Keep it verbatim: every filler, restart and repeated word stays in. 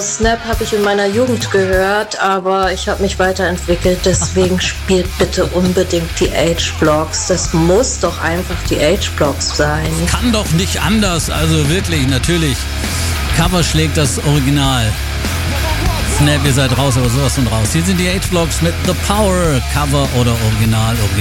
Snap habe ich in meiner Jugend gehört, aber ich habe mich weiterentwickelt, deswegen spielt bitte unbedingt die H-Blocks. Das muss doch einfach die H-Blocks sein. Kann doch nicht anders, also wirklich, natürlich. Cover schlägt das Original. Snap, ihr seid raus, aber sowas von raus. Hier sind die H-Blocks mit The Power, Cover oder Original, Original.